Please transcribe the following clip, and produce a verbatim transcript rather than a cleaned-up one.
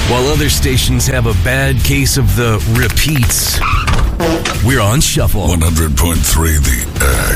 While other stations have a bad case of the repeats, we're on shuffle. one hundred point three The